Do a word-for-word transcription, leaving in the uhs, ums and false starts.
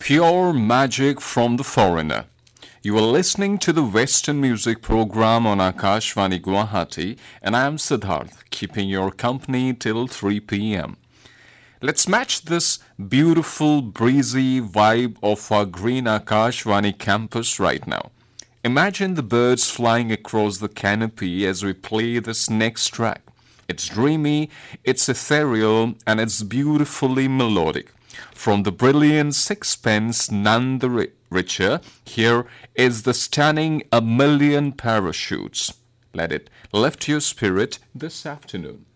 Pure magic from the foreigner. You are listening to the Western Music Program on Akashvani Guwahati, and I am Siddharth, keeping your company till three p m. Let's match this beautiful, breezy vibe of our green Akashvani campus right now. Imagine the birds flying across the canopy as we play this next track. It's dreamy, it's ethereal, and it's beautifully melodic. From the brilliant Sixpence None the Ri- Richer, here is the stunning A Million Parachutes. Let it lift your spirit this afternoon.